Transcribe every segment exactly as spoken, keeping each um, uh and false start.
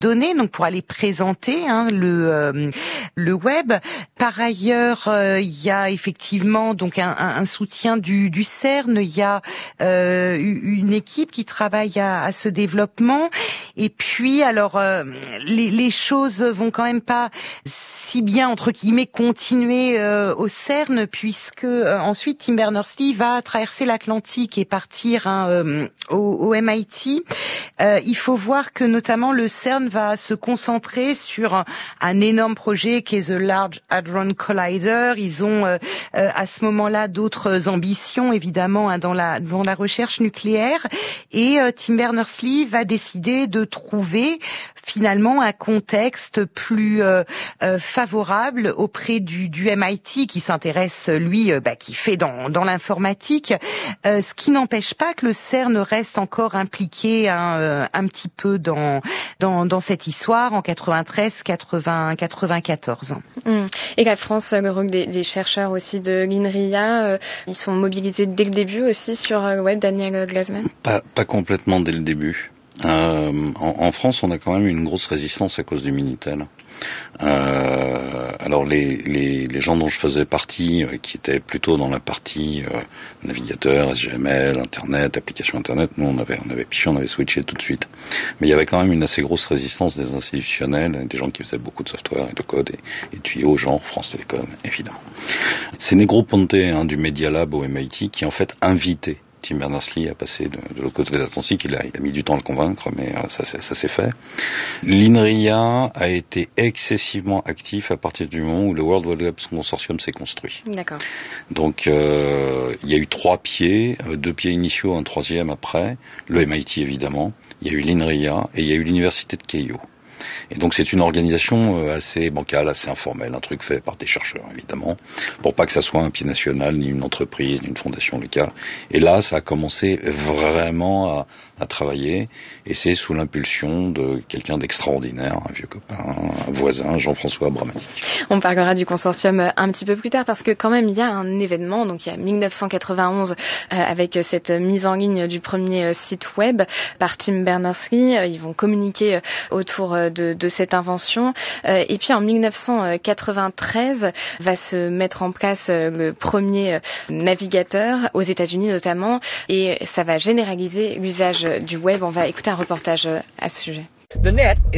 données, donc pour aller présenter hein, le euh, le web. Par ailleurs, euh, il y a effectivement donc un, un, un soutien du, du CERN. Il y a euh, une équipe qui travaille à, à ce développement. Et puis, alors, euh, les, les choses vont quand même pas si bien entre guillemets continuer euh, au CERN, puisque euh, ensuite Tim Berners-Lee va traverser l'Atlantique et partir hein, euh, au, au M I T. Euh, il faut voir que notamment le CERN va se concentrer sur un, un énorme projet qui est the Large Hadron Collider. Ils ont euh, euh, à ce moment-là d'autres ambitions évidemment hein, dans la dans la recherche nucléaire, et euh, Tim Berners-Lee va décider de trouver finalement un contexte plus euh, euh, favorable auprès du, du M I T qui s'intéresse, lui, euh, bah, qui fait dans, dans l'informatique, euh, ce qui n'empêche pas que le CERN reste encore impliqué hein, euh, un petit peu dans, dans, dans cette histoire en quatre-vingt-treize, quatre-vingts, quatre-vingt-quatorze. Mmh. Et la France, le rôle des, des chercheurs aussi de l'INRIA, euh, ils sont mobilisés dès le début aussi sur le web, Daniel Glasman ? Pas, pas complètement dès le début. Euh, en, en France, on a quand même une grosse résistance à cause du Minitel. Euh, alors les, les, les gens dont je faisais partie, euh, qui étaient plutôt dans la partie euh, navigateur, S G M L, Internet, application Internet, nous on avait, on avait piché, on avait switché tout de suite. Mais il y avait quand même une assez grosse résistance des institutionnels, des gens qui faisaient beaucoup de software et de code et, et tuyaux, genre France Télécom, évidemment. C'est Negroponte hein, du Media Lab au M I T qui en fait invitait Tim Berners-Lee a passé de, de l'autre côté de l'Atlantique, il a, il a mis du temps à le convaincre, mais euh, ça, ça s'est fait. L'INRIA a été excessivement actif à partir du moment où le World Wide Web Consortium s'est construit. D'accord. Donc, euh, il y a eu trois pieds, euh, deux pieds initiaux, un troisième après, le M I T évidemment, il y a eu l'INRIA et il y a eu l'université de Keio. Et donc c'est une organisation assez bancale, assez informelle, un truc fait par des chercheurs évidemment, pour pas que ça soit un pied national, ni une entreprise, ni une fondation locale. Et là, ça a commencé vraiment à, à travailler, et c'est sous l'impulsion de quelqu'un d'extraordinaire, un vieux copain, un voisin, Jean-François Abramatic. On parlera du consortium un petit peu plus tard, parce que quand même il y a un événement, donc il y a dix-neuf cent quatre-vingt-onze euh, avec cette mise en ligne du premier site web par Tim Berners-Lee. Ils vont communiquer autour de, de cette invention. Euh, et puis en dix-neuf cent quatre-vingt-treize va se mettre en place le premier navigateur aux États-Unis notamment, et ça va généraliser l'usage du web. On va écouter un reportage à ce sujet. Le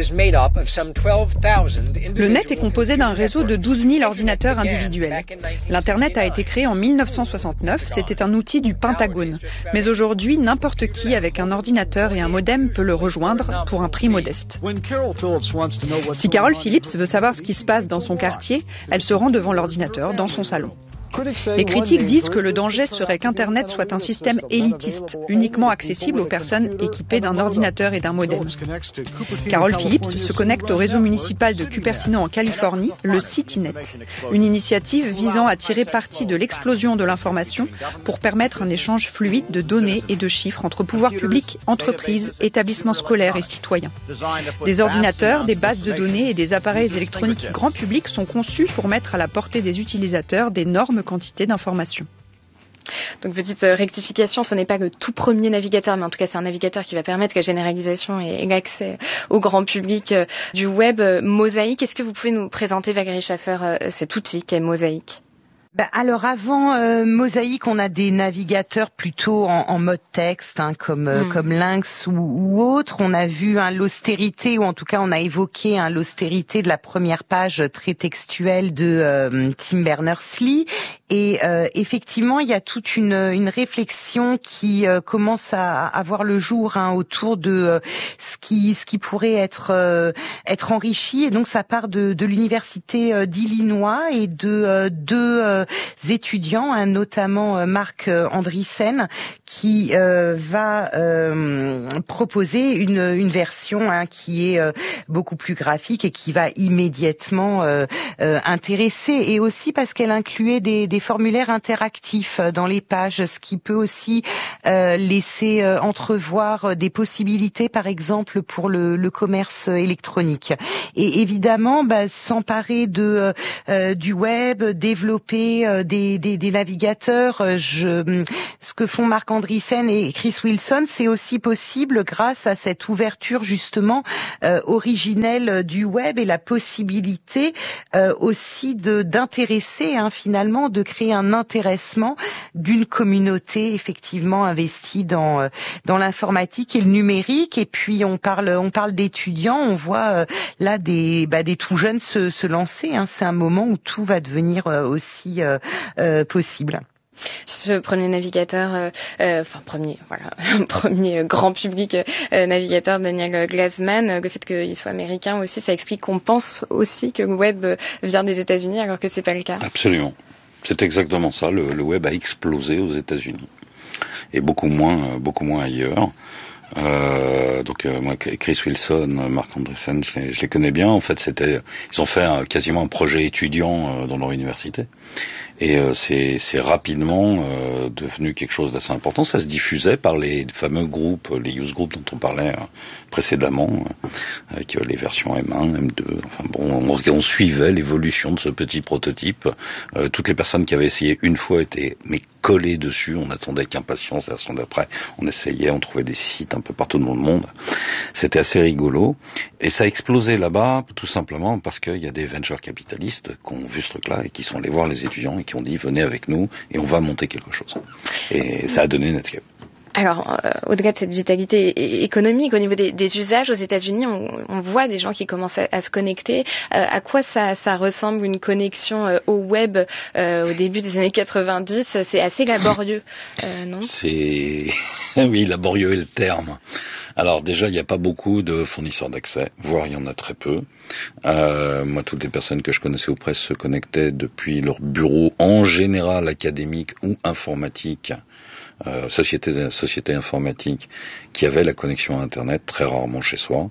net est composé d'un réseau de douze mille ordinateurs individuels. L'Internet a été créé en mille neuf cent soixante-neuf, c'était un outil du Pentagone. Mais aujourd'hui, n'importe qui avec un ordinateur et un modem peut le rejoindre pour un prix modeste. Si Carol Phillips veut savoir ce qui se passe dans son quartier, elle se rend devant l'ordinateur dans son salon. Les critiques disent que le danger serait qu'Internet soit un système élitiste, uniquement accessible aux personnes équipées d'un ordinateur et d'un modem. Carol Phillips se connecte au réseau municipal de Cupertino en Californie, le CityNet, une initiative visant à tirer parti de l'explosion de l'information pour permettre un échange fluide de données et de chiffres entre pouvoirs publics, entreprises, établissements scolaires et citoyens. Des ordinateurs, des bases de données et des appareils électroniques grand public sont conçus pour mettre à la portée des utilisateurs d'énormes quantité d'informations. Donc petite rectification, ce n'est pas le tout premier navigateur, mais en tout cas c'est un navigateur qui va permettre la généralisation et l'accès au grand public du web. Mosaic, est-ce que vous pouvez nous présenter, Valérie Schaffer, cet outil qu'est Mosaic ? Bah, alors avant euh, Mosaic, on a des navigateurs plutôt en, en mode texte, hein, comme euh, mm. comme Lynx ou, ou autre. On a vu hein, l'austérité, ou en tout cas on a évoqué hein, l'austérité de la première page très textuelle de euh, Tim Berners-Lee. Et euh, effectivement, il y a toute une, une réflexion qui euh, commence à avoir le jour hein, autour de euh, ce qui ce qui pourrait être euh, être enrichi. Et donc ça part de, de l'université euh, d'Illinois et de euh, deux euh, étudiants, hein, notamment euh, Marc Andreessen, qui euh, va euh, proposer une, une version hein, qui est euh, beaucoup plus graphique et qui va immédiatement euh, euh, intéresser. Et aussi parce qu'elle incluait des, des formulaires interactifs dans les pages, ce qui peut aussi euh, laisser euh, entrevoir des possibilités, par exemple pour le, le commerce électronique. Et évidemment, bah, s'emparer de euh, du web, développer parlé euh, des, des, des navigateurs. Je, ce que font Marc Andreessen et Chris Wilson, c'est aussi possible grâce à cette ouverture justement euh, originelle du web et la possibilité euh, aussi de d'intéresser hein, finalement, de créer un intéressement d'une communauté effectivement investie dans euh, dans l'informatique et le numérique. Et puis on parle on parle d'étudiants, on voit euh, là des bah, des tout jeunes se, se lancer. Hein. C'est un moment où tout va devenir euh, aussi euh, euh, possible. Ce premier navigateur, euh, euh, enfin premier, voilà, premier grand public euh, navigateur, Daniel Glassman, le fait qu'il soit américain aussi, ça explique qu'on pense aussi que le web vient des États-Unis, alors que c'est pas le cas. Absolument, c'est exactement ça. Le, le web a explosé aux États-Unis et beaucoup moins, beaucoup moins ailleurs. Euh, donc euh, moi, Chris Wilson, Marc Andreessen, je les, je les connais bien. En fait, c'était, ils ont fait un, quasiment un projet étudiant euh, dans leur université, et euh, c'est, c'est rapidement euh, devenu quelque chose d'assez important. Ça se diffusait par les fameux groupes, les use groups dont on parlait euh, précédemment, euh, avec euh, les versions M un, M deux. Enfin bon, on, on suivait l'évolution de ce petit prototype. Euh, toutes les personnes qui avaient essayé une fois étaient mais collées dessus. On attendait avec impatience la version d'après. On essayait, on trouvait des sites un peu partout dans le monde. C'était assez rigolo. Et ça a explosé là-bas, tout simplement parce qu'il y a des venture capitalistes qui ont vu ce truc-là et qui sont allés voir les étudiants et qui ont dit venez avec nous et on va monter quelque chose. Et ça a donné Netscape. Alors, euh, au-delà de cette vitalité économique, au niveau des, des usages aux États-Unis, on, on voit des gens qui commencent à, à se connecter. Euh, à quoi ça, ça ressemble une connexion euh, au web euh, au début des années quatre-vingt-dix? C'est assez laborieux, euh, non? C'est oui, laborieux est le terme. Alors déjà, il n'y a pas beaucoup de fournisseurs d'accès, voire il y en a très peu. Euh, moi, toutes les personnes que je connaissais ou presque se connectaient depuis leur bureau, en général académique ou informatique. Euh, société, société informatique qui avait la connexion à Internet, très rarement chez soi.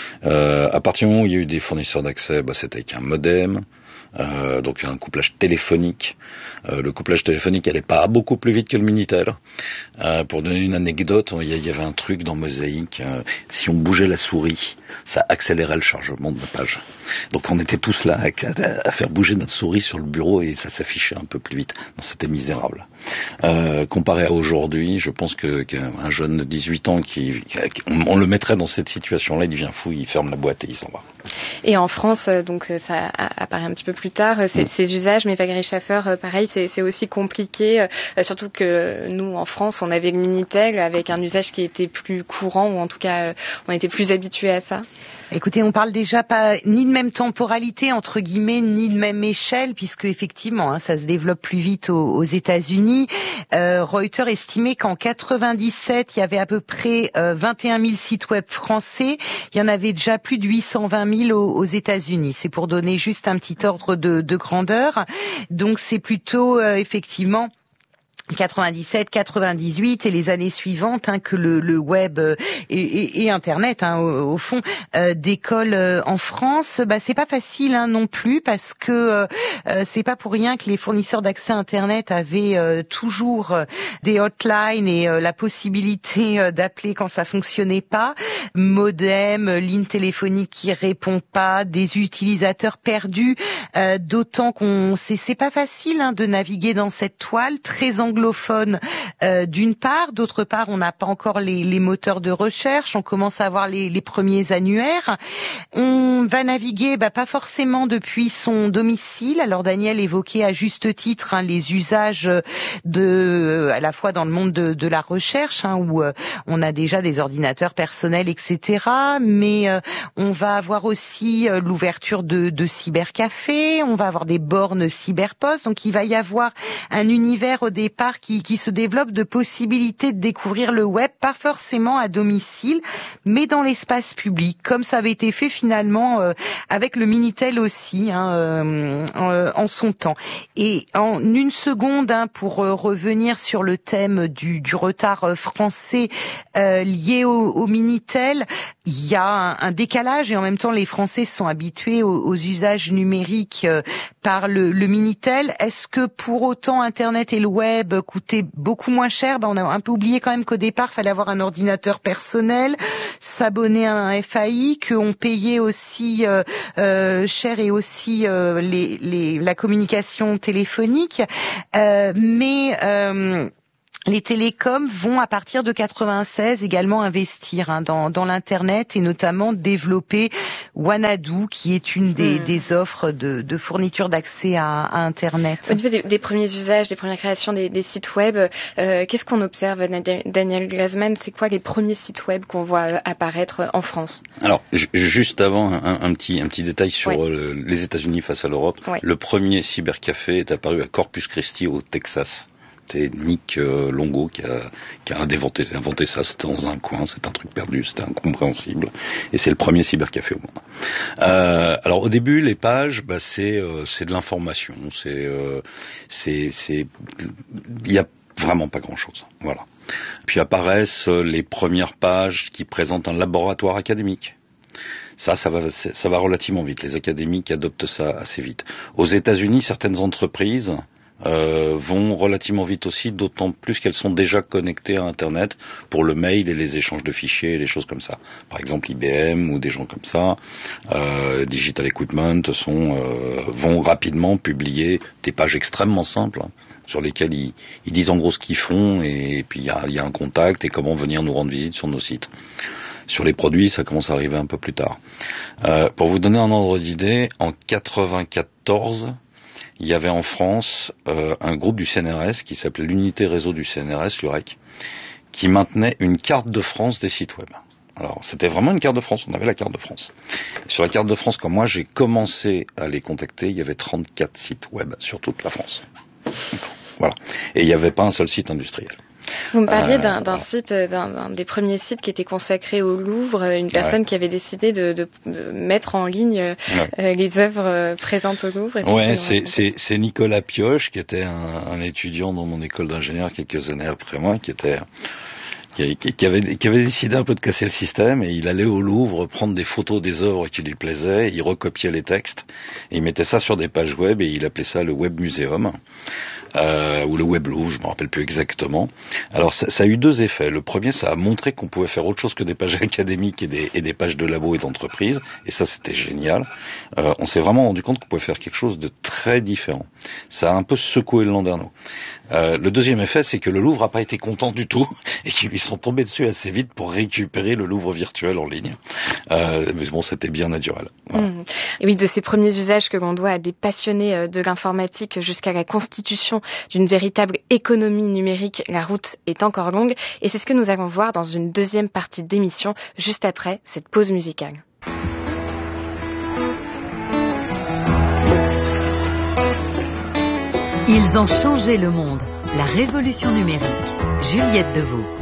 Euh, à partir du moment où il y a eu des fournisseurs d'accès, bah, c'était avec un modem, euh, donc un couplage téléphonique. Euh, le couplage téléphonique allait pas beaucoup plus vite que le Minitel. Euh, pour donner une anecdote, il y, y avait un truc dans Mosaic, euh, si on bougeait la souris, ça accélérait le chargement de la page. Donc on était tous là à, à faire bouger notre souris sur le bureau et ça s'affichait un peu plus vite. Non, c'était misérable. Euh, comparé à aujourd'hui, je pense que qu'un jeune de dix-huit ans qui, qui on, on le mettrait dans cette situation-là, il devient fou, il ferme la boîte et il s'en va. Et en France, donc ça apparaît un petit peu plus tard, ces, mmh. ces usages, mais Valérie Schaffer, pareil, c'est, c'est aussi compliqué, euh, surtout que nous, en France, on avait le Minitel avec un usage qui était plus courant, ou en tout cas, euh, on était plus habitué à ça. Écoutez, on parle déjà pas ni de même temporalité entre guillemets, ni de même échelle, puisque effectivement, hein, ça se développe plus vite aux, aux États-Unis. Euh, Reuters estimait qu'en quatre-vingt-dix-sept, il y avait à peu près euh, vingt et un mille sites web français. Il y en avait déjà plus de huit cent vingt mille aux, aux États-Unis. C'est pour donner juste un petit ordre de, de grandeur. Donc c'est plutôt euh, effectivement quatre-vingt-dix-sept, quatre-vingt-dix-huit et les années suivantes hein, que le, le web euh, et, et, et Internet hein, au, au fond euh, décolle euh, en France. Bah c'est pas facile hein, non plus parce que euh, c'est pas pour rien que les fournisseurs d'accès Internet avaient euh, toujours euh, des hotlines et euh, la possibilité euh, d'appeler quand ça fonctionnait pas, modem, ligne téléphonique qui répond pas, des utilisateurs perdus. Euh, d'autant qu'on c'est, c'est pas facile hein, de naviguer dans cette toile très anglophone. anglophone euh, d'une part, d'autre part on n'a pas encore les, les moteurs de recherche, on commence à avoir les, les premiers annuaires, on va naviguer bah, pas forcément depuis son domicile. Alors Daniel évoquait à juste titre hein, les usages de, à la fois dans le monde de, de la recherche hein, où euh, on a déjà des ordinateurs personnels, et cetera. Mais euh, on va avoir aussi euh, l'ouverture de, de cybercafés, on va avoir des bornes cyberpost, donc il va y avoir un univers au départ Qui, qui se développe de possibilités de découvrir le web, pas forcément à domicile, mais dans l'espace public, comme ça avait été fait finalement euh, avec le Minitel aussi, hein, euh, euh, en son temps. Et en une seconde, hein, pour euh, revenir sur le thème du, du retard euh, français euh, lié au, au Minitel, il y a un, un décalage et en même temps les Français sont habitués aux, aux usages numériques euh, par le, le Minitel. Est-ce que pour autant Internet et le web coûtait beaucoup moins cher? Ben, on a un peu oublié quand même qu'au départ, il fallait avoir un ordinateur personnel, s'abonner à un F A I, qu'on payait aussi aussi euh, euh, cher est aussi euh, les, les, la communication téléphonique, euh, mais euh, les télécoms vont à partir de quatre-vingt-seize également investir hein, dans, dans l'internet et notamment développer Wanadoo qui est une des, mmh. des offres de, de fourniture d'accès à, à internet. Au niveau des, des premiers usages, des premières créations des, des sites web, euh, qu'est-ce qu'on observe, Daniel Glazman? C'est quoi les premiers sites web qu'on voit apparaître en France? Alors juste avant un, un petit un petit détail sur ouais. euh, les États-Unis face à l'Europe. Ouais. Le premier cybercafé est apparu à Corpus Christi au Texas. C'était Nick euh, Longo qui a, qui a inventé, inventé ça. C'était dans un coin, c'est un truc perdu, c'était incompréhensible. Et c'est le premier cybercafé au monde. Euh, alors au début, les pages, bah, c'est euh, c'est de l'information, c'est euh, c'est c'est il y a vraiment pas grand-chose. Voilà. Puis apparaissent les premières pages qui présentent un laboratoire académique. Ça, ça va, ça va relativement vite. Les académiques adoptent ça assez vite. Aux États-Unis, certaines entreprises Euh, vont relativement vite aussi, d'autant plus qu'elles sont déjà connectées à Internet pour le mail et les échanges de fichiers et les choses comme ça. Par exemple, I B M ou des gens comme ça, euh, Digital Equipment sont, euh, vont rapidement publier des pages extrêmement simples hein, sur lesquelles ils, ils disent en gros ce qu'ils font et, et puis il y a, y a un contact et comment venir nous rendre visite sur nos sites. Sur les produits, ça commence à arriver un peu plus tard. Euh, pour vous donner un ordre d'idée, en quatre-vingt-quatorze, il y avait en France euh, un groupe du C N R S qui s'appelait l'unité réseau du C N R S, l'U R E C, qui maintenait une carte de France des sites web. Alors, c'était vraiment une carte de France, on avait la carte de France. Et sur la carte de France, quand moi j'ai commencé à les contacter, il y avait trente-quatre sites web sur toute la France. Voilà. Et il n'y avait pas un seul site industriel. Vous me parliez euh, d'un, d'un voilà. site, d'un, d'un des premiers sites qui était consacré au Louvre, une personne ouais. qui avait décidé de, de, de mettre en ligne ouais. euh, les œuvres présentes au Louvre. Ouais, c'est, c'est, c'est Nicolas Pioche, qui était un, un étudiant dans mon école d'ingénieur quelques années après moi, qui était qui, qui, avait, qui avait décidé un peu de casser le système, et il allait au Louvre prendre des photos des œuvres qui lui plaisaient, il recopiait les textes, et il mettait ça sur des pages web, et il appelait ça le Web Museum. Euh, ou le Web Louvre, je me rappelle plus exactement. Alors ça, ça a eu deux effets. Le premier, ça a montré qu'on pouvait faire autre chose que des pages académiques et des, et des pages de labo et d'entreprise, et ça c'était génial. Euh, on s'est vraiment rendu compte qu'on pouvait faire quelque chose de très différent. Ça a un peu secoué le landerneau. Euh, le deuxième effet, c'est que le Louvre n'a pas été content du tout et qu'ils lui sont tombés dessus assez vite pour récupérer le Louvre virtuel en ligne. Euh, mais bon, c'était bien naturel. Voilà. Mmh. Et oui, de ces premiers usages que l'on doit à des passionnés de l'informatique jusqu'à la constitution d'une véritable économie numérique, la route est encore longue, et c'est ce que nous allons voir dans une deuxième partie d'émission, juste après cette pause musicale. Ils ont changé le monde. La révolution numérique. Juliette Deveau.